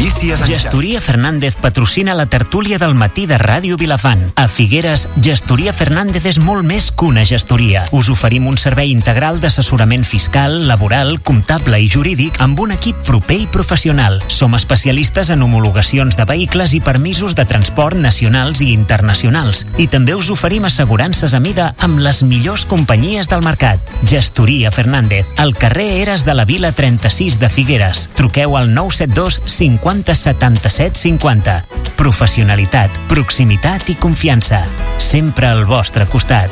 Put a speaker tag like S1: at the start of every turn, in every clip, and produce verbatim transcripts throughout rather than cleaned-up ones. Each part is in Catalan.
S1: Notícies en
S2: Gestoria Fernández patrocina la tertúlia del matí de Ràdio Vilafant. A Figueres, Gestoria Fernández és molt més que una gestoria. Us oferim un servei integral d'assessorament fiscal, laboral, comptable i jurídic amb un equip proper i professional. Som especialistes en homologacions de vehicles i permisos de transport nacionals i internacionals. I també us oferim assegurances a mida amb les millors companyies del mercat. Gestoria Fernández, al carrer Eres de la Vila trenta-sis de Figueres. Truqueu al nou set dos cinquanta setanta-set cinquanta. Professionalitat, proximitat i confiança. Sempre al vostre costat.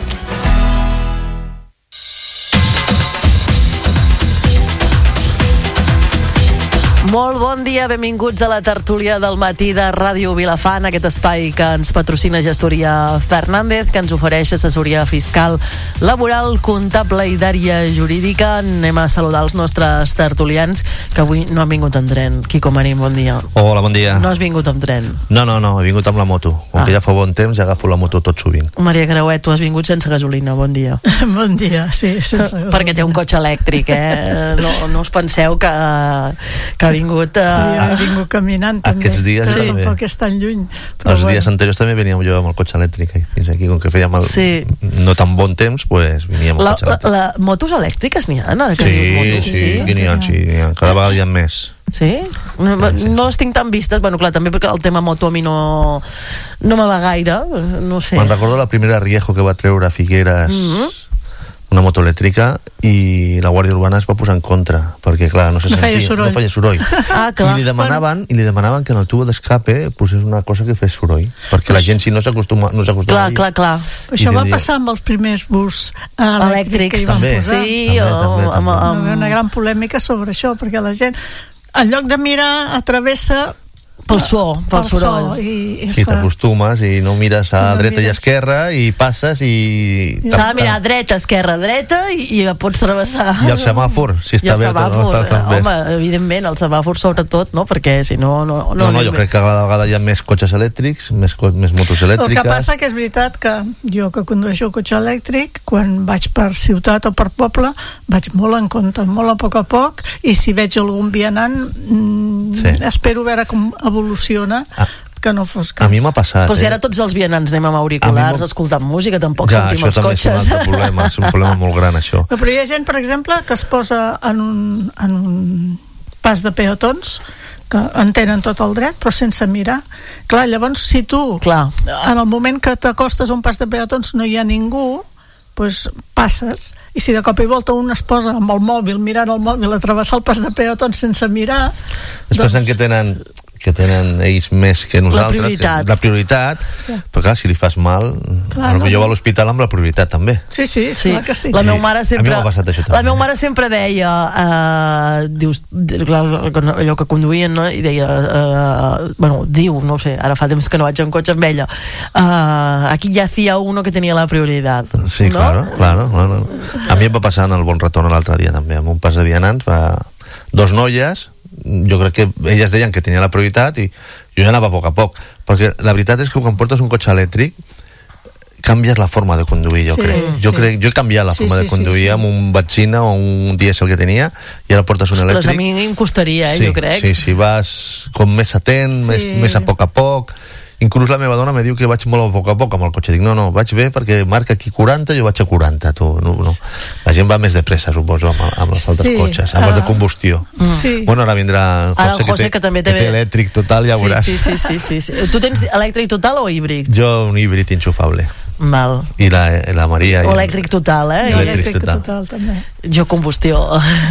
S3: Molt bon dia, benvinguts a la tertúlia del matí de Ràdio Vilafant, aquest espai que ens patrocina Gestoria Fernández, que ens ofereix assessoria fiscal, laboral, comptable i d'àrea jurídica. Anem a saludar els nostres tertulians, que avui no han vingut en tren. Quico Marín, bon dia.
S4: Hola, bon dia.
S3: No has vingut en tren?
S4: No, no, no, he vingut amb la moto. Com ah. que ja fa bon temps, agafo la moto tot sovint.
S3: Maria Creuet, tu has vingut sense gasolina, bon dia.
S5: Bon dia, sí, sense gasolina.
S3: Perquè té un cotxe elèctric, eh? No, no us penseu que, que ha vingut... Uh...
S5: Podria haver vingut caminant, també.
S4: Aquests dies
S5: sí,
S4: també.
S5: Tampoc és tan lluny.
S4: Els bueno. dies anteriors també veníem jo amb el cotxe elèctric i fins aquí, com que fèiem el sí. no tan bon temps, pues veníem amb el
S3: la,
S4: cotxe elèctric.
S3: La, la, motos elèctriques n'hi ha? Ara,
S4: sí,
S3: que motos,
S4: sí, sí, que n'hi ha, sí, n'hi ha. Cada vegada hi ha més.
S3: Sí? No, no les tinc tan vistes, bueno, clar, també perquè el tema moto a mi no, no me va gaire, no sé.
S4: Me'n recordo la primera Riejo que va treure a Figueres, mm-hmm. una moto elèctrica, i la Guàrdia Urbana es va posar en contra perquè clar, no se
S5: no
S4: sentia,
S5: feia soroll,
S4: no feia soroll.
S3: Ah, clar.
S4: I li demanaven, bueno. i li demanaven que en el tubo d'escape posés una cosa que fes soroll, perquè la gent si no s'acostuma no s'acostuma
S3: clar, clar, clar.
S5: Això va passar amb els primers bus elèctrics que hi van
S4: també.
S5: posar.
S3: Sí,
S4: també,
S3: o,
S4: també, també.
S3: amb, amb...
S5: Hi va una gran polèmica sobre això, perquè la gent en lloc de mirar atravessa
S3: pel so, pel soroll.
S5: I,
S4: sí, t'acostumes i no mires a no dreta mires. i esquerra i passes i...
S3: S'ha de mirar dreta, esquerra, dreta i, i pots travessar.
S4: I el semàfor, si està verd o no està tan verd.
S3: Home, evidentment, el semàfor sobretot, no? Perquè si no... No, no,
S4: no, no jo crec que cada vegada hi ha més cotxes elèctrics, més, més motos elèctriques.
S5: El que passa que és veritat que jo que condueixo cotxe elèctric, quan vaig per ciutat o per poble, vaig molt en compte, molt a poc a poc, i si veig algun vianant mmm, sí. espero veure com evoluciona, ah. que no fos cas.
S4: A mi m'ha passat.
S3: Però si ara tots els vianants anem amb auriculars escoltant música, tampoc
S4: ja,
S3: sentim els cotxes.
S4: Ja, això també és un altre problema, és un problema molt gran, això.
S5: No, però hi ha gent, per exemple, que es posa en un, en un pas de peatons, que en tenen tot el dret, però sense mirar. Clar, llavors, si tu,
S3: Clar.
S5: en el moment que t'acostes a un pas de peatons no hi ha ningú, pues passes, i si de cop i volta un es posa amb el mòbil, mirant el mòbil, a travessar el pas de peatons sense mirar...
S4: Es doncs... pensen que tenen... que tenen ells més que nosaltres,
S3: la prioritat,
S4: la prioritat ja. Però clar, si li fas mal clar, no, jo va a l'hospital amb la prioritat també.
S5: Sí, sí, sí. Clar que sí.
S3: La meva mare sempre,
S4: a mi m'ha passat això també.
S3: La meva mare sempre deia uh, dius, clar, allò que conduïen, no? I deia uh, bueno, diu, no sé, ara fa temps que no vaig en cotxe amb ella, uh, aquí ya hacía uno que tenia la prioritat.
S4: Sí,
S3: ¿no?
S4: claro, claro, claro. A mi em va passar en el Bon Retorn l'altre dia també, amb un pas de vianants, va... dos noies, jo crec que elles deien que tenia la prioritat i jo ja anava a poc a poc, perquè la veritat és que quan portes un cotxe elèctric canvies la forma de conduir, jo sí, crec. Jo, sí. crec. jo he canviat la forma sí, sí, de conduir sí, sí. amb un Batzina o un dièsel que tenia i ara portes un
S3: Ostres,
S4: elèctric.
S3: a mi em costaria, eh,
S4: sí,
S3: jo crec.
S4: Sí, sí, vas com més atent, sí. més, més a poc a poc. Inclús la meva dona me diu que vaig molt a poc a poc amb el cotxe. Dic, no, no, vaig bé perquè marca aquí quaranta, jo vaig a quaranta, tu. No, no. La gent va més de pressa, suposo, amb, amb els altres sí, cotxes, amb uh, els de combustió.
S3: Mm. Sí.
S4: Bueno, ara vindrà José,
S3: ara José que, té,
S4: que,
S3: també té,
S4: que té elèctric total, ja
S3: sí,
S4: veuràs.
S3: Sí, sí, sí, sí, sí. Tu tens elèctric total o híbrid?
S4: Jo un híbrid enxufable.
S3: Val.
S4: I la, la Maria...
S3: O elèctric total, eh?
S4: Elèctric total.
S5: total també.
S3: Jo combustió.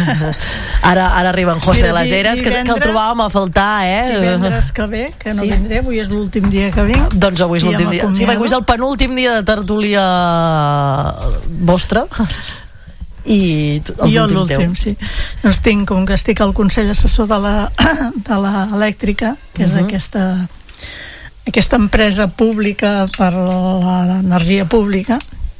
S3: ara, ara arriba en José de les Heres, que, que el trobàvem a faltar, eh?
S5: Divendres que ve, que no sí. vindré, avui és l'últim dia que vinc.
S3: Doncs avui és l'últim dia. Sí, avui és el penúltim dia de tertúlia vostra. I
S5: jo l'últim, sí. Doncs tinc, com que estic al Consell Assessor de la, de l'elèctrica, que és uh-huh. aquesta... aquesta empresa pública per l'energia pública,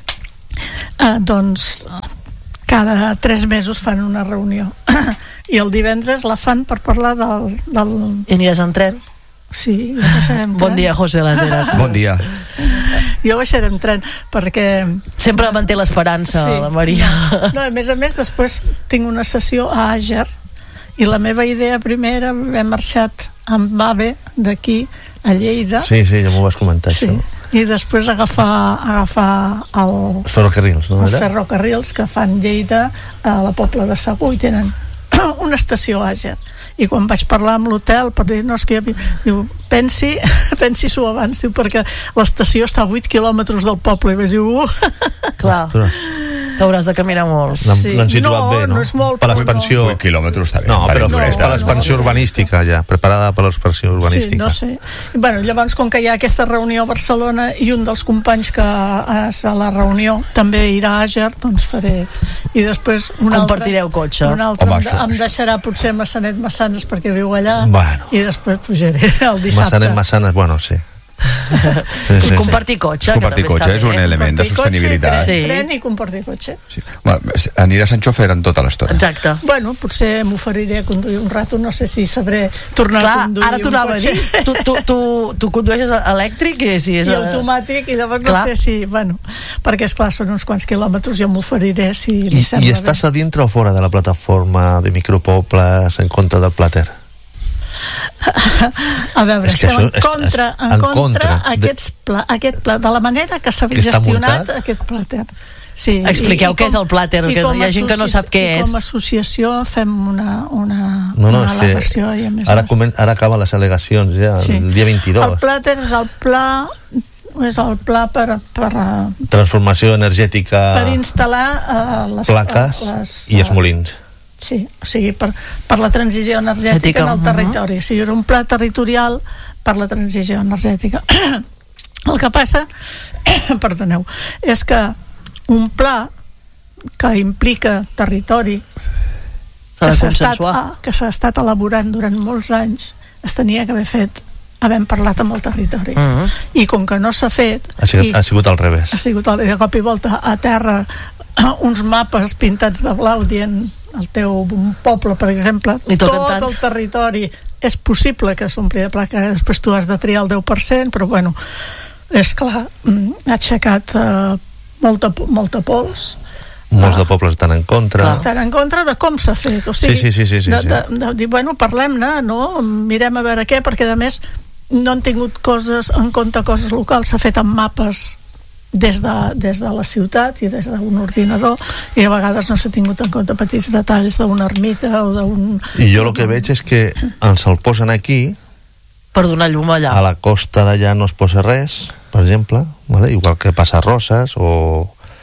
S5: eh, doncs cada tres mesos fan una reunió i el divendres la fan per parlar del... del...
S3: I aniràs en tren?
S5: Sí, jo baixaré en tren.
S3: Bon dia, José de les Heres.
S1: Bon dia.
S5: Jo baixaré en tren perquè...
S3: Sempre manté l'esperança, sí. La Maria.
S5: No, a més a més, després tinc una sessió a Àger i la meva idea primera, hem marxat amb AVE d'aquí a Lleida.
S4: Sí, sí, ja m'ho vas comentar,
S5: sí.
S4: això.
S5: I després agafar, agafar el,
S4: els ferrocarrils, no?
S5: els ferrocarrils que fan Lleida a la Pobla de Segur, i tenen una estació Àger. I quan vaig parlar amb l'hotel per dir, no, és que ja... diu, pensi pensi-s'ho abans, diu, perquè l'estació està a vuit quilòmetres del poble, i vaig dir, uh!
S3: Clar, t'hauràs de caminar molt.
S4: Sí. L'han situat
S5: no,
S4: bé, no?
S5: No és molt,
S4: per l'expansió...
S1: vuit quilòmetres està bé.
S4: No, però
S5: no,
S4: és per l'expansió no, urbanística, ja, preparada per l'expansió urbanística.
S5: Sí, no sé. I, bueno, llavors, com que hi ha aquesta reunió a Barcelona i un dels companys que és a la reunió també irà a Àger, doncs faré... I després un
S3: compartireu
S5: altre,
S3: cotxe.
S5: Un altre
S1: Home,
S5: em,
S1: això,
S5: em deixarà potser Massanet Massanes perquè viu allà,
S4: bueno.
S5: I després pujaré el dissabte.
S4: Massanet Massanes, bueno, sí.
S3: Sí, sí,
S1: compartir
S3: cotxe,
S1: compartir cotxe és un element de sostenibilitat.
S5: Sí. Tren i compartir cotxe.
S1: Sí. Bueno, aniràs en xofer en tota l'estona.
S3: Exacte.
S5: Bueno, potser m'oferiré a conduir un rato, no sé si sabré tornar
S3: Clar,
S5: a conduir.
S3: Ara t'ho anava a dir, tu, tu, tu, tu condueixes elèctric i, si és
S5: i automàtic, i llavors clar. No sé si, bueno, perquè esclar, són uns quants quilòmetres, jo m'oferiré si li
S4: I,
S5: sembla
S4: I estàs
S5: bé.
S4: a dintre o fora de la plataforma de micropobles en contra del Plater?
S5: A veure, estem
S4: això,
S5: en contra, en,
S4: en
S5: contra,
S4: contra
S5: aquests pla, aquest pla, de la manera que s'ha
S4: que
S5: gestionat
S4: muntat?
S5: aquest Plater. Sí,
S3: expliqueu què és el Plater, que hi ha gent que no sap què és.
S5: I com a associació fem una, una,
S4: no, no,
S5: una al·legació. I a més
S4: ara, comen, ara acaben les al·legacions ja, sí. El dia vint-i-dos.
S5: El Plater és el pla és el pla per, per
S4: transformació energètica,
S5: per instal·lar uh, les
S4: plaques les, uh, i els molins.
S5: Sí, o sigui, per, per la transició energètica en el territori. O sigui, era un pla territorial per la transició energètica. El que passa, perdoneu, és que un pla que implica territori que s'ha estat, que s'ha estat elaborant durant molts anys, es tenia que haver fet havent parlat amb el territori. Uh-huh. I com que no s'ha fet...
S4: Ha sigut,
S5: i,
S4: ha sigut al revés.
S5: Ha sigut al, de cop i volta a terra uns mapes pintats de blau dient el teu poble, per exemple,
S3: I tot,
S5: tot el territori és possible que s'ompli de placa, després tu has de triar el deu per cent, però bueno, és clar, ha aixecat uh, molta, molta pols.
S4: Molts de pobles estan en contra.
S5: Estan en contra de com s'ha fet. O sigui,
S4: sí, sí, sí, sí,
S5: de,
S4: sí.
S5: De, de dir, bueno, parlem-ne, no? Mirem a veure què, perquè a més no han tingut coses en compte, coses locals, s'ha fet amb mapes des de, des de la ciutat i des d'un ordinador, i a vegades no s'ha tingut en compte petits detalls d'una ermita o d'un...
S4: I jo el que veig és que ens el posen aquí
S3: per donar llum allà.
S4: A la costa d'allà no es posa res, per exemple, vale? Igual que passa a Roses, o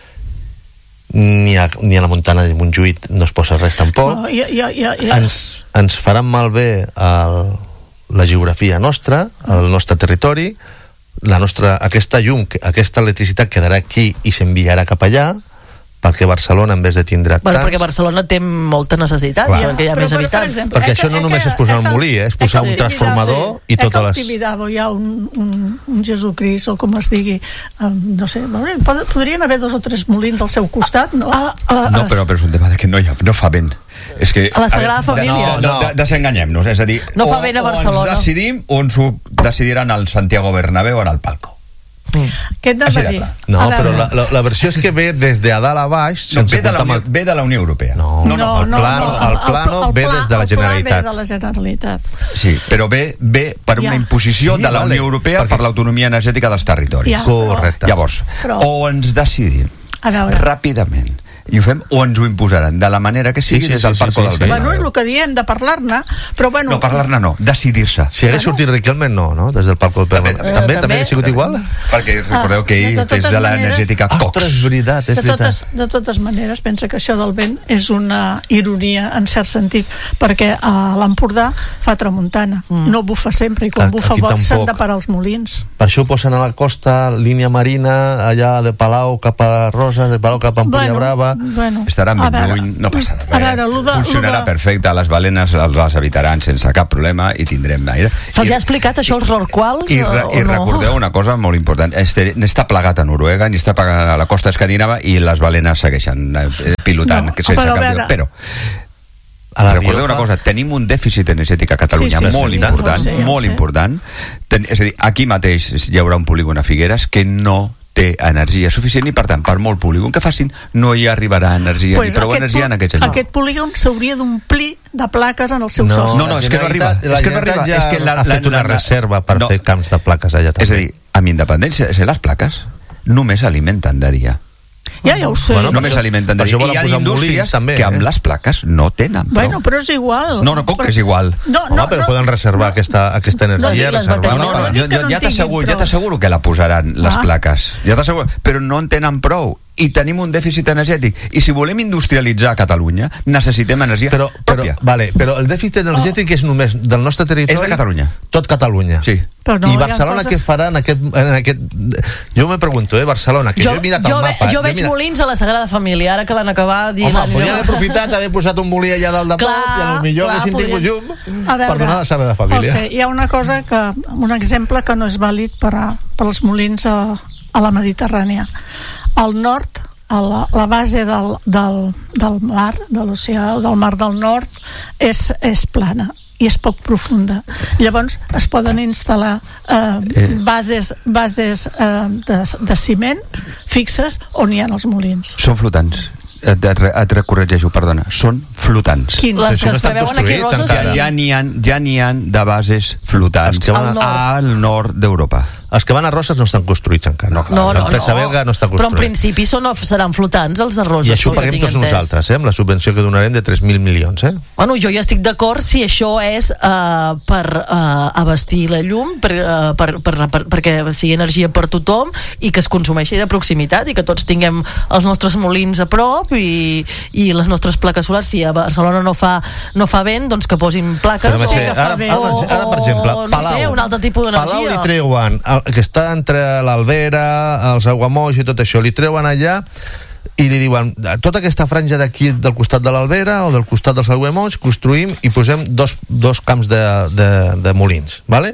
S4: ni a, ni a la muntanya de Montjuïc no es posa res tampoc.
S5: No, ja, ja, ja, ja.
S4: Ens, ens faran malbé el, la geografia nostra, el nostre territori, la nostra, aquesta llum, aquesta electricitat quedarà aquí i s'enviarà cap allà, perquè Barcelona, en vez de tindre
S3: bueno,
S4: tants...
S3: perquè Barcelona té molta necessitat, ja, perquè hi ha
S5: però,
S3: més
S5: però,
S3: habitants.
S5: per exemple,
S4: perquè això no només és posar un molí, eh? És posar un transformador i totes les...
S5: A Tibidabo hi ha un, un, un Jesucrist, o com es digui, um, no sé, podrien haver dos o tres molins al seu costat, no?
S3: A, a la,
S1: no, però, però és un tema de que no, hi ha, no fa vent. És que,
S3: a la Sagrada
S1: a
S3: Família.
S1: No, no, no. Desenganyem-nos, és a dir,
S3: no fa vent a Barcelona.
S1: O ens decidim o ens ho decidiran al Santiago Bernabéu o en el palco.
S5: Mm. Què et anava a dir?
S4: No, però la, la, la versió és que ve des de a dalt a baix sense
S1: no, ve, de la
S4: Unió,
S1: el... ve de la Unió Europea.
S4: No, no, no, el plano, no, el plano el, el, ve des de la Generalitat.
S5: El pla ve de la Generalitat.
S1: Sí, però ve, ve per ja. una imposició sí, de la Unió vale, Europea perquè... per l'autonomia energètica dels territoris.
S5: Ja,
S4: correcte.
S1: Llavors, però... o ens decidim ràpidament i ho fem, o ens ho imposaran de la manera que sigui, sí, sí, des del sí, Parco sí, sí, del Bernabéu.
S5: Bueno, és el que diem, de parlar-ne, però bueno...
S1: No, parlar-ne no, decidir-se.
S4: Si hagués sortit Riquelme, no, no? Des del Parco del Bernabéu. També, també, també ha sigut igual?
S1: Perquè recordeu que ell ah, és de l'energètica Cox.
S4: Ostres, és veritat, és
S5: de totes, de totes maneres, pensa que això del vent és una ironia, en cert sentit, perquè a l'Empordà fa tramuntana, mm. no bufa sempre, i quan aquí bufa fort s'han de parar els molins.
S4: Per això ho posen a la costa, línia marina, allà de Palau cap a Roses, de Palau cap a Ampolla bueno, Brava...
S5: Bueno,
S1: estaran ben lluny, no passarà res.
S5: Veure, de,
S1: funcionarà
S5: de...
S1: perfecte, les balenes les habitaran sense cap problema i tindrem aire.
S3: Se'ls ha explicat això als rorquals?
S1: I, re, i
S3: no?
S1: recordeu una cosa molt important, este, està plagat a Noruega, ni està plagat a la costa escandinava i les balenes segueixen eh, pilotant no, sense cap veure... però recordeu una cosa, tenim un dèficit energètic a Catalunya sí, sí, molt sí, important, sí, molt sí. important. Ten, és a dir, aquí mateix hi haurà un polígon a Figueres que no té energia suficient i, per tant, per molt polígon que facin, no hi arribarà energia, pues ni prou energia en aquests llocs.
S5: Aquest polígon s'hauria d'omplir de plaques en el seu
S1: no,
S5: sostre.
S1: No, no, és que no arriba.
S4: La
S1: és que no arriba.
S4: ja
S1: és que la,
S4: ha fet
S1: la,
S4: una
S1: la,
S4: reserva per
S1: no.
S4: fer camps de plaques allà també.
S1: És a dir, amb independència, les plaques només s'alimenten de dia.
S5: Ja, ja ho sé.
S1: Bueno, només s'alimenten de dia. I hi ha indústries també, que amb eh? les plaques no tenen prou.
S5: Bueno, però és igual.
S1: No, no, com que és igual?
S4: No, no, Home, però no, poden reservar no, aquesta, aquesta energia.
S1: No,
S4: reservar
S1: no, no, no, jo, jo ja t'asseguro ja t'asseguro que la posaran, les ah. plaques. Ja t'asseguro, però no en tenen prou. I tenim un dèficit energètic. I si volem industrialitzar Catalunya, necessitem energia
S4: però, però,
S1: pròpia.
S4: Vale, però el dèficit energètic oh. és només del nostre territori.
S1: És de Catalunya.
S4: Tot Catalunya.
S1: Sí.
S5: No,
S4: I Barcelona coses... què farà en aquest, en aquest... Jo me pregunto, eh, Barcelona, que jo, jo he mirat
S3: jo
S4: el mapa...
S3: Jo veig
S4: mirat...
S3: molins a la Sagrada Família, ara que l'han acabat...
S4: Home, podien haver aprofitat d'haver posat un molí allà dalt de clar, prop i potser haguessin tingut llum per donar la Sagrada Família.
S5: O sigui, hi ha una cosa que... Un exemple que no és vàlid per, a, per als molins a, a la Mediterrània. Al nord, a la, la base del, del, del mar, de l'oceà o del mar del nord, és, és plana i és poc profunda. Llavors es poden instal·lar eh, bases, bases eh, de, de ciment fixes on hi ha els molins.
S1: Són flotants. Et, et recorregeixo, perdona, són flotants.
S3: Quins? Les que es preveuen aquí, Roses?
S1: Ja, ja n'hi ha, ja n'hi ha de bases flotants al nord, al nord d'Europa.
S4: Els que van a Roses no estan construïts encara.
S3: No, no, no,
S4: L'empresa
S3: no.
S4: belga no està construït.
S3: Però en principi són, seran flotants els de Roses.
S4: I això ho paguem tots nosaltres, eh, amb la subvenció que donarem de tres mil milions. Eh?
S3: Bueno, jo ja estic d'acord si això és uh, per uh, abastir la llum, per, uh, per, per, per, perquè sigui energia per tothom i que es consumeixi de proximitat i que tots tinguem els nostres molins a prop i, i les nostres plaques solars. Si a Barcelona no fa, no fa vent, doncs que posin plaques.
S4: O, ser, ara, ara,
S3: o,
S4: ara, per exemple,
S3: o,
S4: Palau,
S3: no sé, un altre tipus d'energia.
S4: Palau li treuen, que està entre l'Albera, els Aiguamolls i tot això, li treuen allà i li diuen, tota aquesta franja d'aquí del costat de l'Albera o del costat dels Aiguamolls construïm i posem dos, dos camps de, de, de molins, ¿vale?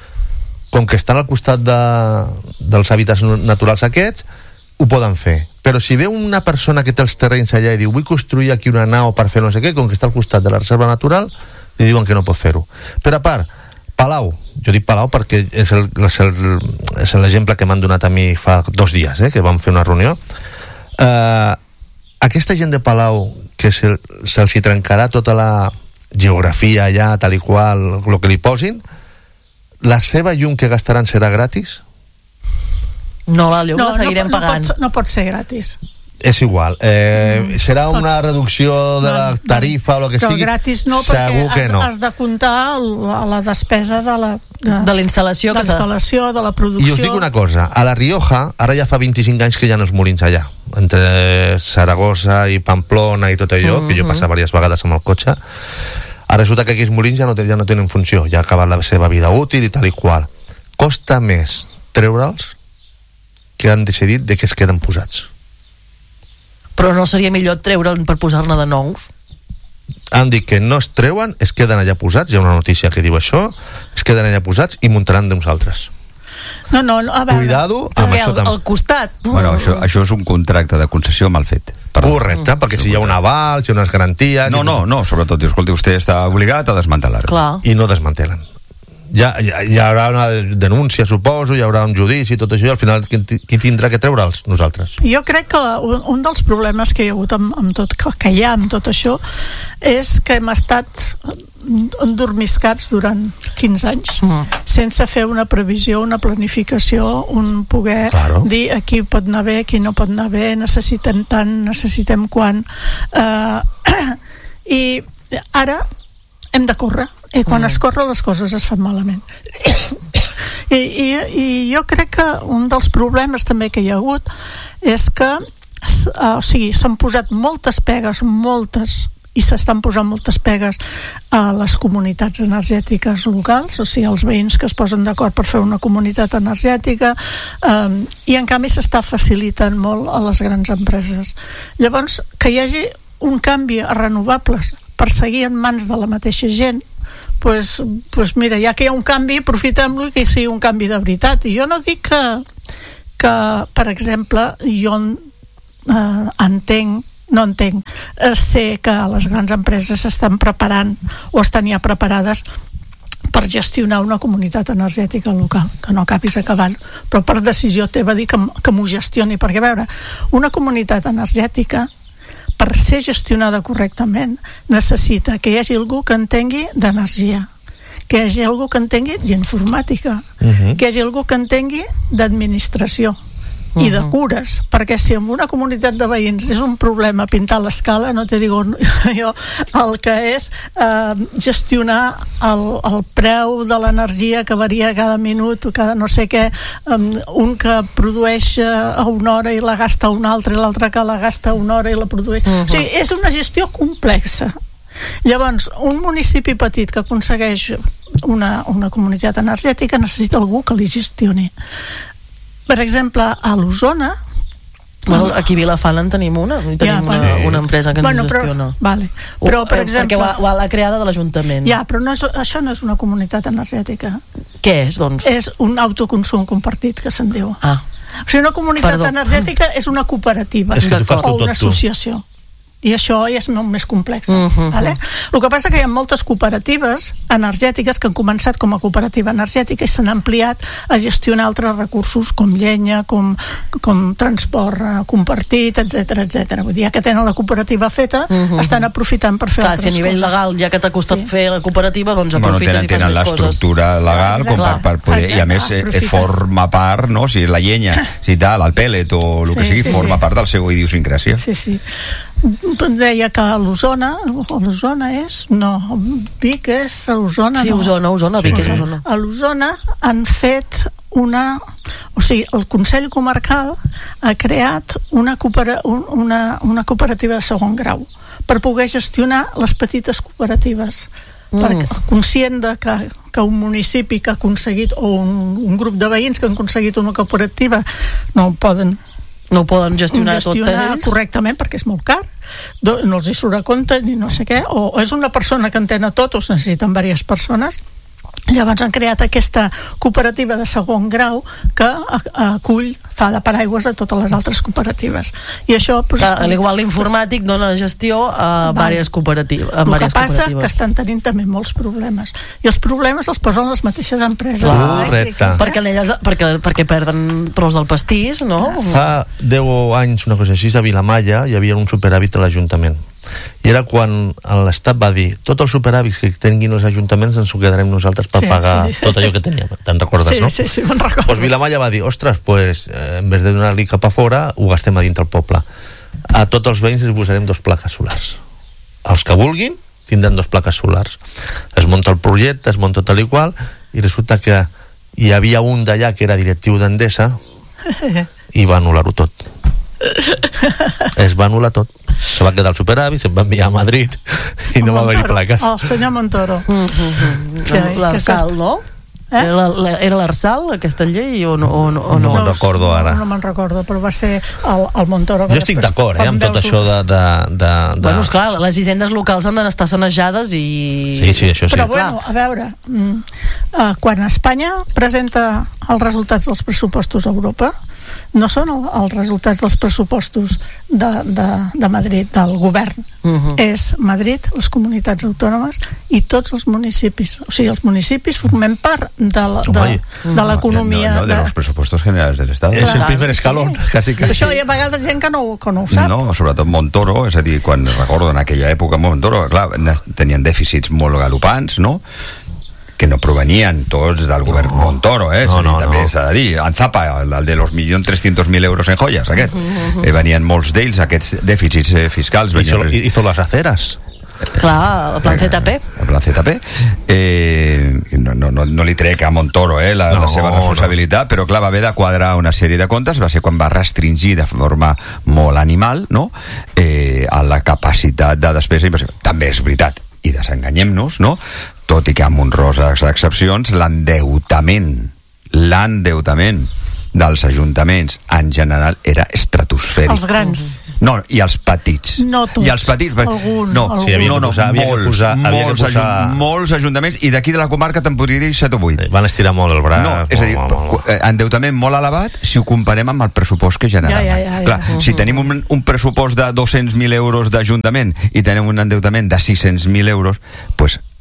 S4: Com que estan al costat de, dels hàbitats naturals aquests, ho poden fer. Però si ve una persona que té els terrenys allà i diu, vull construir aquí una nau per fer no sé què, com que està al costat de la reserva natural, li diuen que no pot fer-ho. Però a part, Palau, jo dic Palau perquè és el, és el, és l'exemple que m'han donat a mi fa dos dies, eh, que vam fer una reunió. Eh, aquesta gent de Palau, que se, se'ls hi trencarà tota la geografia allà, tal i qual, el que li posin, la seva llum que gastaran serà gratis?
S3: No, la llum
S5: no,
S3: la seguirem
S5: no,
S3: pagant.
S5: No pot, no pot ser gratis.
S4: És igual, eh, serà una reducció de la tarifa o el que sigui?
S5: Gratis no,
S4: segur
S5: perquè
S4: que no.
S5: has, has de comptar la, la despesa de la de,
S3: de la instal·lació,
S5: de, instal·lació de la producció.
S4: I us dic una cosa, a la Rioja ara ja fa vint-i-cinc anys que hi ha els molins allà, entre Saragossa i Pamplona i tot allò, mm-hmm. que jo he passat diverses vegades amb el cotxe. Ara resulta que aquells molins ja no, ja no tenen funció, ja ha acabat la seva vida útil i tal i qual. Costa més treure'ls que han decidit de que es queden posats.
S3: Però no seria millor treure'n per posar-ne de nous?
S4: Han dit que no es treuen, es queden allà posats, hi ha una notícia que diu això, es queden allà posats i muntaran d'uns altres.
S5: No, no, no, a veure.
S4: Cuidado amb
S3: Perquè
S4: això
S3: al,
S4: també.
S3: al costat.
S1: Bueno, això, això és un contracte de concessió mal fet.
S4: Perdó. Correcte, perquè si hi ha un aval, si hi ha unes garanties...
S1: No, no, no, sobretot, diu, escolti, vostè està obligat a desmantelar-ho.
S3: Clar.
S4: I no desmantelen. Ja, ja, hi haurà una denúncia, suposo, hi haurà un judici i tot això, i al final qui, qui tindrà que treure'ls? Nosaltres.
S5: Jo crec que un, un dels problemes que hi ha hagut amb, amb tot, que hi ha amb tot això és que hem estat endormiscats durant quinze anys mm. sense fer una previsió, una planificació, un poder
S4: claro.
S5: dir aquí pot anar bé, aquí no pot anar bé, necessitem tant, necessitem quan uh, i ara hem de córrer i quan mm. es corre les coses es fan malament. I, i, i jo crec que un dels problemes també que hi ha hagut és que uh, o sigui, s'han posat moltes pegues, moltes i s'estan posant moltes pegues a les comunitats energètiques locals, o sigui, els veïns que es posen d'acord per fer una comunitat energètica, um, i en canvi s'està facilitant molt a les grans empreses. Llavors, que hi hagi un canvi a renovables per seguir en mans de la mateixa gent, pues, pues mira, ja que hi ha un canvi, aprofitem-lo i que sigui un canvi de veritat. I jo no dic que, que per exemple, jo eh, entenc no entenc, eh, sé que les grans empreses s'estan preparant o estan ja preparades per gestionar una comunitat energètica local, que no acabis acabant, però per decisió teva dir que, que m'ho gestioni, perquè a veure, una comunitat energètica per ser gestionada correctament necessita que hi hagi algú que entengui d'energia, que hi hagi algú que entengui d'informàtica, uh-huh. que hi hagi algú que entengui d'administració i de cures, perquè si en una comunitat de veïns és un problema pintar l'escala, no te digo jo el que és eh, gestionar el, el preu de l'energia que varia cada minut o cada no sé què, um, un que produeix a una hora i la gasta una altra i l'altre que la gasta a una hora i la produeix, uh-huh. o sigui, és una gestió complexa. Llavors, un municipi petit que aconsegueix una, una comunitat energètica necessita algú que li gestioni. Per exemple, a l'Osona...
S3: Bueno, aquí a Vilafant en tenim una, tenim ja, una, sí. una empresa que
S5: bueno,
S3: ens gestiona.
S5: Però, vale. però, per exemple...
S3: Perquè ho ha, l'ha creada de l'Ajuntament.
S5: Ja, però no és, això no és una comunitat energètica.
S3: Què és, doncs?
S5: És un autoconsum compartit, que se'n diu.
S3: Ah.
S5: O sigui, una comunitat Perdó. energètica és una cooperativa
S4: és que
S5: o una associació. I això ja és molt més complex. Uh-huh. Vale? El que passa que hi ha moltes cooperatives energètiques que han començat com a cooperativa energètica i s'han ampliat a gestionar altres recursos com llenya, com, com transport compartit, etcètera, etcètera. Vull dir, ja que tenen la cooperativa feta, uh-huh. estan aprofitant per fer Clar, altres coses.
S3: Si a nivell coses. legal, ja que t'ha costat sí. fer la cooperativa, doncs aprofites
S1: bueno, tenen,
S3: i fas
S1: tenen
S3: més coses.
S1: l'estructura legal com per, per poder, Exacte. i a més eh, forma part, no? Si la llenya, si tal, el pèl·let o el sí, que sigui, sí, forma sí. part del seu idiosincràsia.
S5: Sí, sí. Deia que a l'Osona, l'Osona és, no, Vic és a l'Osona,
S3: sí,
S5: no.
S3: Osona, Osona, Vic és Osona.
S5: A l'Osona han fet una, o sigui, el Consell Comarcal ha creat una, coopera, una, una cooperativa de segon grau per poder gestionar les petites cooperatives. Mm. Perquè, conscient de que, que un municipi que ha aconseguit, o un, un grup de veïns que han aconseguit una cooperativa, no ho poden
S3: no ho poden gestionar, gestionar
S5: tot correctament perquè és molt car, no els hi surt a compte ni no sé què, o és una persona que entén a tot o es necessiten diverses persones. Llavors han creat aquesta cooperativa de segon grau que acull, fa de paraigües a totes les altres cooperatives. I això... Pues,
S3: Clar, a l'igual l'informàtic dona gestió a diverses cooperatives.
S5: El que passa que estan tenint també molts problemes. I els problemes els posen les mateixes empreses.
S4: Correcte.
S3: Perquè, elles, perquè, perquè perden tros del pastís, no?
S4: Fa deu anys, una cosa així, a Vilamalla hi havia un superàvit a l'Ajuntament. I era quan l'Estat va dir tots els superàvits que tinguin els ajuntaments ens ho quedarem nosaltres per sí, pagar sí. tot allò que teníem. Te'n recordes,
S5: sí,
S4: no?
S5: Sí, sí, me'n recordo.
S4: Pues Vilamalla va dir, ostres, pues, eh, en vez de donar-li cap a fora, ho gastem a dintre el poble. A tots els veïns els posarem dos plaques solars. Els que vulguin tindran dos plaques solars. Es munta el projecte, es munta tal i qual, i resulta que hi havia un d'allà que era directiu d'Endesa i va anul·lar-ho tot. Es va anul·lar tot. Se va quedar el superàvit, se'n va enviar a Madrid i no va haver-hi plaques.
S5: El senyor Montoro.
S3: Mm-hmm. L'Arsal, no? Eh? Era l'Arsal, aquesta llei, o no? O no, o no?
S4: no me'n recordo ara.
S5: No, no me'n recordo, però va ser el, el Montoro.
S4: Jo estic d'acord, eh, amb tot això de... de, de, de...
S3: Bueno, esclar, les hisendes locals han d'estar sanejades i...
S4: Sí, sí, això sí.
S5: Però bueno, a veure, uh, quan Espanya presenta els resultats dels pressupostos a Europa, no són el, els resultats dels pressupostos de, de, de Madrid, del govern. Uh-huh. És Madrid, les comunitats autònomes i tots els municipis. O sigui, els municipis formem part de, la, de, de l'economia.
S1: No, no, de, de los presupuestos generales del Estado.
S4: És el primer escalón.
S5: Sí.
S1: Casi que
S5: això
S1: sí.
S5: hi ha vegades gent que no, que no ho sap.
S1: No, sobretot Montoro, és a dir, quan recordo en aquella època Montoro, clar, tenien dèficits molt galopants, no? Que no provenien tots del govern no, Montoro, eh? No, no, també no. S'ha de dir, en Zapa, el, el de los milions trescientos mil euros en joies, aquest. Uh-huh. Eh, venien molts d'ells, aquests dèficits eh, fiscals.
S4: Hizo, hizo las aceras.
S3: Clar, el plan Z P.
S1: El plan Z P. Eh, no, no, no, no li trec a Montoro eh, la, no, la seva responsabilitat, no. Però clar, va haver de quadrar una sèrie de comptes, va ser quan va restringir de forma molt animal, no? Eh, a la capacitat de despesa i inversió. També és veritat, i desenganyem-nos, no? Tot i que amb honroses excepcions, l'endeutament, l'endeutament dels ajuntaments en general era estratosfèric.
S5: Els grans.
S1: No, i els petits.
S5: No tots.
S1: I els petits.
S5: Algun,
S1: no,
S5: algun.
S1: sí, havia
S4: no, no,
S1: posar, havia
S4: molts,
S1: posar,
S4: havia
S1: molts,
S4: posar...
S1: ajun, molts ajuntaments, i d'aquí de la comarca te'n podria dir set o vuit.
S4: Van estirar molt el braç.
S1: No, és a dir, molt, molt, molt. endeutament molt elevat si ho comparem amb el pressupost que generem.
S5: Ja, ja, ja, ja.
S1: Clar, uh-huh. Si tenim un, un pressupost de dos-cents mil euros d'Ajuntament i tenim un endeutament de sis-cents mil euros, doncs pues,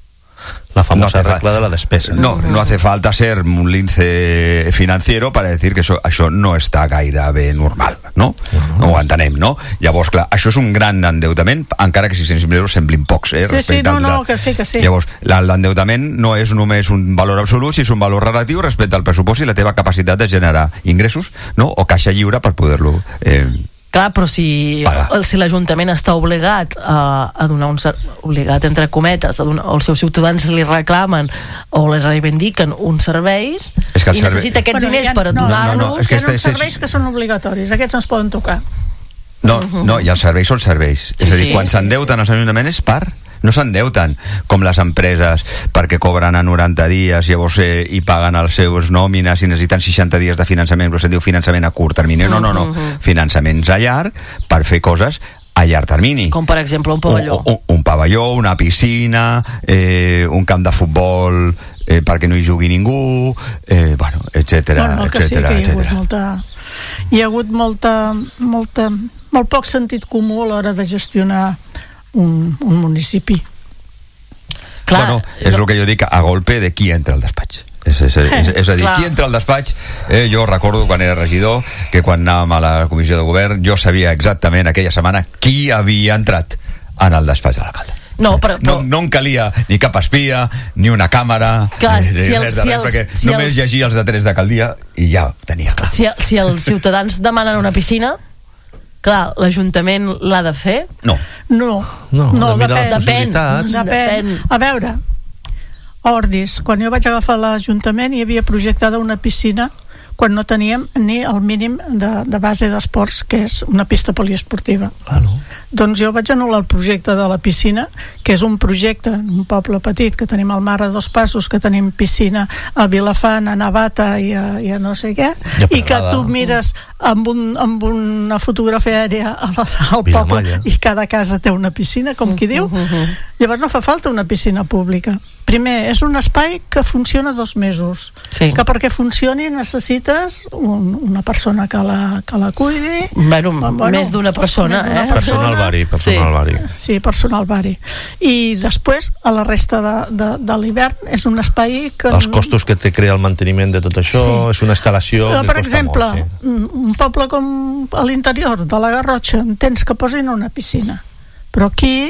S4: la famosa
S1: no
S4: regla de la despesa.
S1: No, no hace falta ser un lince financiero per a dir que això, això no està gaire bé normal, no? No, no ho entenem, no? Llavors, clar, això és un gran endeutament, encara que sis-cents mil euros semblin pocs, eh?
S5: Sí, sí, no, no, que sí, que sí.
S1: Llavors, l'endeutament no és només un valor absolut, sinó és un valor relatiu respecte al pressupost i la teva capacitat de generar ingressos, no? O caixa lliure per poder-lo... Eh,
S3: Clar, però si, si l'Ajuntament està obligat a, a donar un obligat entre cometes, a donar, els seus ciutadans li reclamen o li reivindiquen uns serveis i servei... necessita aquests
S5: bueno,
S3: diners
S5: ha,
S3: per
S5: no,
S3: donar-los...
S5: No, no, no, hi ha uns serveis que són obligatoris, aquests no es poden tocar.
S1: No, no, i els serveis són serveis. Sí, és a dir, sí, quan sí, s'endeuten els ajuntaments és per... No s'endeuten com les empreses perquè cobren a noranta dies, llavors eh, i paguen els seus nòmines i necessiten seixanta dies de finançament, però se'n diu finançament a curt termini. No, no, no. Finançaments a llarg per fer coses a llarg termini.
S3: Com per exemple un pavelló.
S1: Un, un, un pavelló, una piscina, eh, un camp de futbol eh, perquè no hi jugui ningú, eh, bueno, etcètera,
S5: no, no, que
S1: etcètera,
S5: sí, que hi ha hagut
S1: etcètera.
S5: molta... Hi ha hagut molta, molta, molt poc sentit comú a l'hora de gestionar un, un municipi.
S3: Clar,
S1: bueno, és el que jo dic, a golpe de qui entra al despatx. És, és, és, és a dir,
S3: Clar.
S1: qui entra al despatx, eh, jo recordo quan era regidor que quan anàvem a la comissió de govern jo sabia exactament aquella setmana qui havia entrat en el despatx de l'alcalde.
S3: No, però, però...
S1: No, no em calia ni cap espia, ni una càmera,
S3: clar,
S1: ni,
S3: si
S1: ni
S3: els,
S1: res de
S3: si
S1: res,
S3: els,
S1: perquè
S3: si
S1: només
S3: els...
S1: llegia els detalls d'alcaldia i ja tenia clar.
S3: Si, si els ciutadans demanen una piscina, clar, l'Ajuntament l'ha de fer?
S1: No.
S5: No,
S4: no,
S5: no
S4: de
S5: depèn,
S3: depèn,
S5: depèn. Depèn. A veure, a Ordis, quan jo vaig agafar l'Ajuntament hi havia projectada una piscina quan no teníem ni el mínim de, de base d'esports, que és una pista poliesportiva.
S4: Ah, no.
S5: Doncs jo vaig anul·lar el projecte de la piscina, que és un projecte en un poble petit, que tenim al mar a dos passos, que tenim piscina a Vilafant, a Navata i a, i a no sé què,
S4: ja
S5: i que tu mires amb, un, amb una fotografia aèria al, al poble i cada casa té una piscina, com qui diu. Llavors no fa falta una piscina pública. Primer, és un espai que funciona dos mesos, sí. que perquè funcioni necessites un, una persona que la, que la cuidi.
S3: Bueno, bueno més d'una persona, més
S5: eh?
S4: Personal bari, personal
S5: sí.
S4: bari.
S5: Sí, personal bari. I després, a la resta de, de, de l'hivern, és un espai que...
S4: Els costos que té crear el manteniment de tot això, sí. és una instal·lació
S5: Però,
S4: que
S5: per
S4: costa
S5: exemple,
S4: molt, sí.
S5: un poble com a l'interior de la Garrotxa, entens que posin una piscina. Però aquí,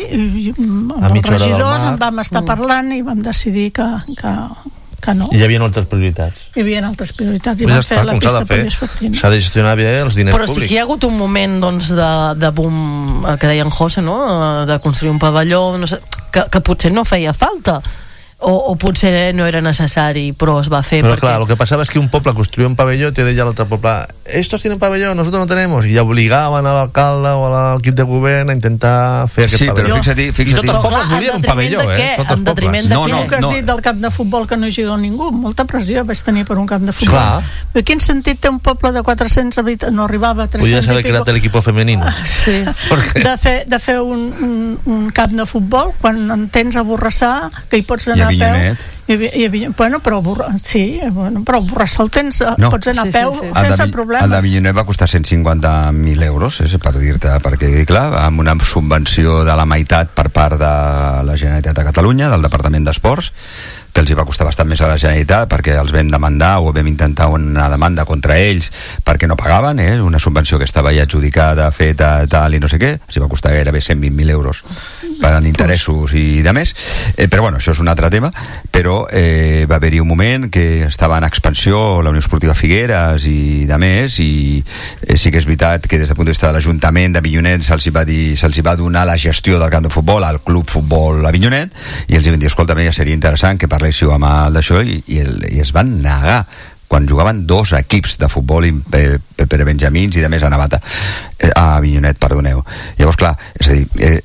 S5: amb els regidors, en vam estar parlant i vam decidir que, que, que no.
S4: I hi havia altres prioritats.
S5: Hi havia altres prioritats i
S4: ja
S5: vam
S4: està,
S5: fer la pista
S4: de
S5: poliesportiva.
S4: S'ha de gestionar bé els diners
S3: Però
S4: públics.
S3: Però sí que hi ha hagut un moment doncs, de, de boom, el que deia en José, no? De construir un pavelló, no sé, que, que potser no feia falta. O, o potser no era necessari, però es va fer
S4: pero
S3: perquè...
S4: claro, lo que pasaba es que un pueblo construía un pabellón y te decía al otro pueblo, estos tienen pabellón, nosotros no tenemos, y ya obligaban al alcalde o al equip de govern a intentar fer aquest
S1: sí,
S4: pavelló.
S1: Però fixa't, fixa't,
S4: I tots els pobles volien un pavelló, eh? Tots els pobles.
S3: No,
S5: no, que has
S1: no.
S5: dit del camp de futbol que no hi juga ningú, molta pressió vaig tenir per un camp de futbol.
S4: Clar.
S5: Però quin sentit té un poble de quatre-cents habitants, no arribava a tres-cents
S4: Podries haver creat l'equip femenino.
S5: Sí. De fer, de fer un, un, un camp de futbol quan en tens a Borrassà, que hi pots anar a peu. Hi havia, hi havia, bueno, però sí, bueno, però Borrassà el tens, no. pots anar sí, a peu sí, sí. sense
S1: el de,
S5: problemes.
S1: El de Avinyonet va costar cent cinquanta mil euros, és per dir-te, perquè, clar, amb una subvenció de la meitat per part de la Generalitat de Catalunya, del Departament d'Esports, que els hi va costar bastant més a la Generalitat perquè els vam demandar o vam intentar una demanda contra ells perquè no pagaven, eh? Una subvenció que estava ja adjudicada, feta, tal i no sé què, els hi va costar gairebé cent vint mil euros per en interessos i de més, eh, però bueno, això és un altre tema, però eh, va haver-hi un moment que estava en expansió la Unió Esportiva Figueres i de més, i eh, sí que és veritat que des del punt de vista de l'Ajuntament d'Avinyonet se'ls hi va dir, se'ls hi va donar la gestió del camp de futbol al Club Futbol Avinyonet, i els hi van dir, escolta, ja seria interessant que parléssiu amb el d'això, i, i, el, i es van negar quan jugaven dos equips de futbol per, per a benjamins i de més a Navata, eh, a Avinyonet, perdoneu. Llavors, clar, és a dir, eh,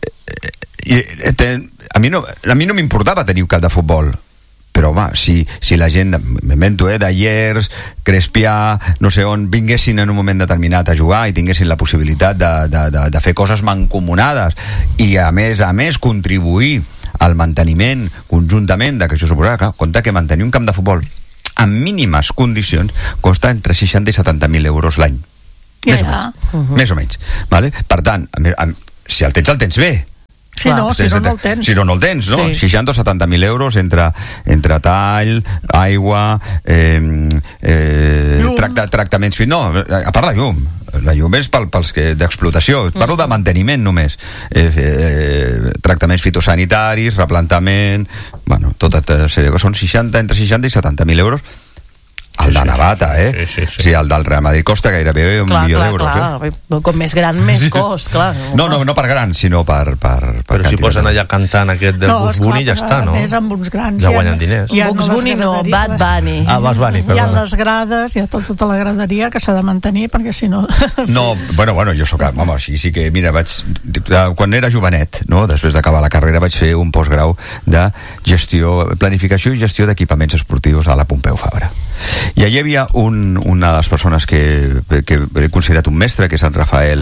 S1: eh, eh, a mi no, a mi no m'importava tenir un camp de futbol, però home, si, si la gent, m'invento, eh, de Llers, Crespià, no sé on, vinguessin en un moment determinat a jugar i tinguessin la possibilitat de, de, de, de fer coses mancomunades i a més a més contribuir al manteniment conjuntament de que això suposava, clar, compte que mantenir un camp de futbol en mínimes condicions costa entre seixanta i setanta mil euros l'any,
S5: ja,
S1: més,
S5: ja.
S1: O menys. Uh-huh. més o menys, vale? Per tant, a, a, si el tens el tens bé,
S5: Si no, si no, no el tens.
S1: Si no, no el tens, no?
S3: Sí.
S1: seixanta o setanta mil euros entre, entre tall, aigua, eh, eh, tracta, tractaments... No, a part la llum. La llum és pel, pels que d'explotació. Parlo de manteniment només. Eh, eh, tractaments fitosanitaris, replantament... Bueno, tota sèrie que són seixanta, entre seixanta i setanta mil euros. El de Navata, eh?
S4: Sí, sí, sí.
S1: Sí, el del Real Madrid costa gairebé un
S3: clar,
S1: milió
S3: clar,
S1: d'euros.
S3: clar.
S1: Eh?
S3: Com més gran, més cost, clar.
S1: No, no, no per gran, sinó per, per, per
S4: Però si
S1: quantitat.
S4: posen allà cantant aquest del
S5: No,
S4: Bugs
S5: esclar,
S4: Bunny ja
S5: però
S4: està, no?
S5: A més, amb uns grans...
S4: Ja guanyen diners.
S5: Hi ha
S3: Bugs
S5: les
S3: Bunny no,
S5: graderies,
S3: Bad Bunny.
S4: Ah, Bad Bunny,
S5: Hi ha
S4: perdona.
S5: les grades, hi ha tot, tota la graderia que s'ha de mantenir, perquè si no...
S1: No, bueno, bueno, jo sóc... Home, així sí que, mira, vaig... Quan era jovenet, no?, després d'acabar la carrera, vaig fer un postgrau de gestió, planificació i gestió d'equipaments esportius a la Pompeu Fabra. I allà hi havia un, una de les persones que, que he considerat un mestre, que és en Rafael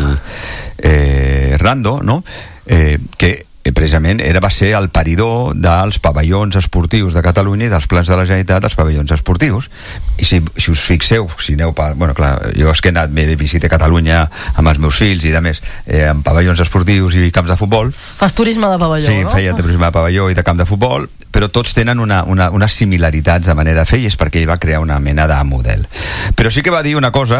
S1: eh, Rando, no?, eh, que precisament era, va ser el paridor dels pavellons esportius de Catalunya i dels plans de la Generalitat dels pavellons esportius. I si, si us fixeu, si aneu per... Bueno, clar, jo és que he anat, m'he visitat Catalunya amb els meus fills i de més, eh, amb pavellons esportius i camps de futbol.
S3: Fas turisme de pavelló,
S1: sí,
S3: no?
S1: Sí, feia turisme de pavelló i de camp de futbol, però tots tenen una, una, unes similaritats de manera de fer, i és perquè ell va crear una mena de model. Però sí que va dir una cosa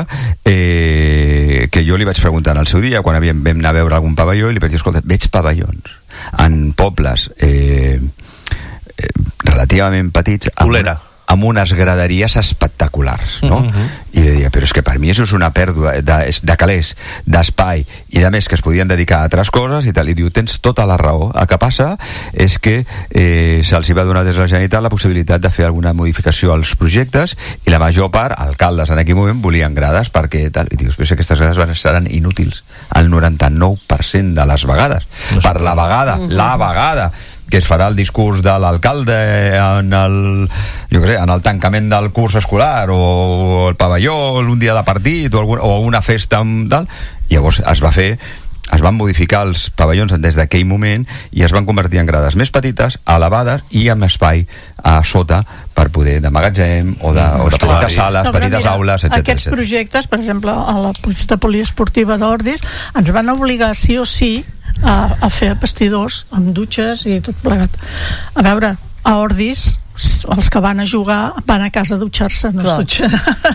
S1: eh, que jo li vaig preguntar al seu dia, quan havíem, vam anar a veure algun pavelló, i li vaig dir, escolta, veig pavellons en pobles eh, eh, relativament petits amb, amb unes graderies espectaculars, no? Uh-huh. I li deia, però és que per mi això és una pèrdua de, de calés, d'espai i de més que es podien dedicar a altres coses i tal. I diu, tens tota la raó. El que passa és que eh, se'ls va donar des de la Generalitat la possibilitat de fer alguna modificació als projectes, i la major part, alcaldes en aquell moment, volien grades perquè tal. I dius, però aquestes grades van, seran inútils el noranta-nou per cent de les vegades. No, per la vegada, uh-huh. la vegada que es farà el discurs de l'alcalde en el, jo què sé, en el tancament del curs escolar, o el pavelló un dia de partit, o, algun, o una festa amb tal. Llavors es va fer, es van modificar els pavellons des d'aquell moment i es van convertir en grades més petites, elevades i amb espai a sota per poder de magatzem o de, o de petites sales, no, petites mira, aules, etcètera.
S5: Aquests projectes, per exemple, a la pista poliesportiva d'Ordis, ens van obligar sí o sí a, a fer vestidors amb dutxes i tot plegat. A veure, a Ordis els que van a jugar van a casa a dutxar-se, no es dutxen.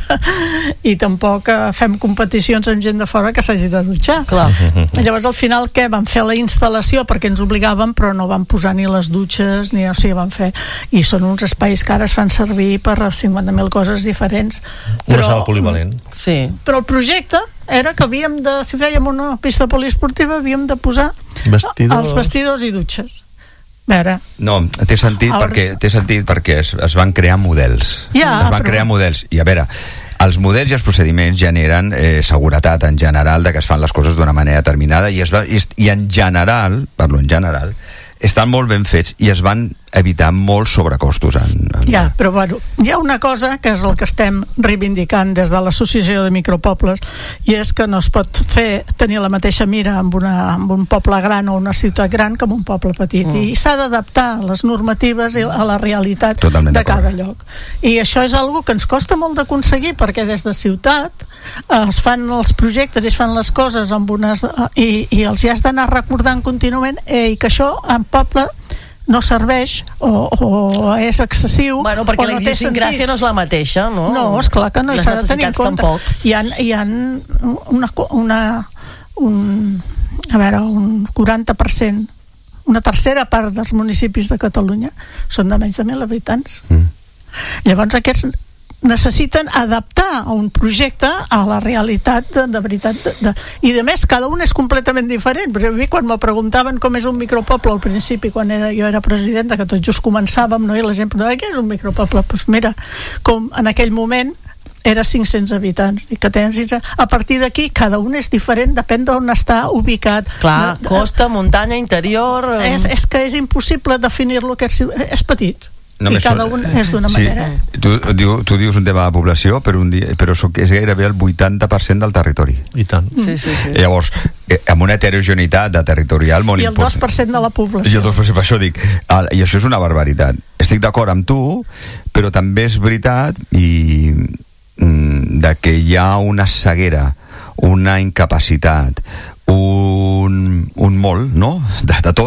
S5: I tampoc fem competicions amb gent de fora que s'hagi de dutxar.
S3: Clar.
S5: Llavors al final què? Van fer la instal·lació perquè ens obligaven, però no van posar ni les dutxes ni, o sigui, van fer, i són uns espais que ara es fan servir per cinquanta mil coses diferents.
S4: Una però, sala polivalent.
S3: Sí.
S5: Però el projecte era que havíem de, si fèiem una pista poliesportiva, havíem de posar
S4: vestidors.
S5: els vestidors i dutxes. Veure.
S1: No, té sentit
S5: Ara...
S1: perquè, té sentit perquè es, es van crear models.
S5: Ja,
S1: es van
S5: però...
S1: crear models. I a veure, els models i els procediments generen eh, seguretat en general de que es fan les coses d'una manera determinada, i, es va, i, i en general, parlo en general, estan molt ben fets i es van evitar molts sobrecostos en, en...
S5: Ja, però bueno, hi ha una cosa que és el que estem reivindicant des de l'Associació de Micropobles, i és que no es pot fer tenir la mateixa mira amb, una, amb un poble gran o una ciutat gran que amb un poble petit, mm. i s'ha d'adaptar les normatives a la realitat Totalment de cada lloc, i això és algo que ens costa molt d'aconseguir, perquè des de ciutat eh, es fan els projectes i es fan les coses amb unes, eh, i, i els hi has d'anar recordant contínuament eh, i que això en poble no serveix o, o és excessiu,
S3: bueno, perquè la
S5: no
S3: idiosincràsia no és la mateixa, no?
S5: No, esclar que no, i s'ha de tenir en compte.
S3: Tampoc.
S5: Hi ha, hi ha una, una un, a veure, un quaranta per cent, una tercera part dels municipis de Catalunya són de menys de mil habitants. Mm. Llavors aquests necessiten adaptar un projecte a la realitat de, de veritat de, de, i de més, cada un és completament diferent. Però a mi quan me preguntaven com és un micropoble al principi, quan era, jo era presidenta, que tot just començàvem, no? I la gent preguntava, què és un micropoble? Doncs pues mira, com en aquell moment era cinc-cents habitants, i que tens, a partir d'aquí cada un és diferent, depèn d'on està ubicat.
S3: Clar, de, de, costa, muntanya, interior...
S5: És, és que és impossible definir-lo, que és, és petit. No, i cada un és d'una
S1: sí,
S5: manera.
S1: Tu, diu, tu dius un tema de població, però, un dia, però és gairebé el vuitanta per cent del territori.
S4: I tant.
S5: Sí, sí, sí.
S1: Llavors, eh, amb una heterogeneïtat de territorial molt important.
S5: I el dos per cent de la població.
S1: I el dos per cent, per això dic. El, I això és una barbaritat. Estic d'acord amb tu, però també és veritat i, mm, de que hi ha una ceguera, una incapacitat, un, un molt, no?, de, de tot,